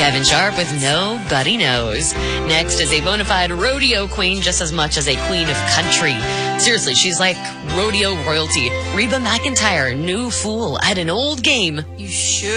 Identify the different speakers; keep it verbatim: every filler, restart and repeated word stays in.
Speaker 1: Kevin Sharp with Nobody Knows. Next is a bona fide rodeo queen just as much as a queen of country. Seriously, she's like rodeo royalty. Reba McEntire, new fool at an old game. You should.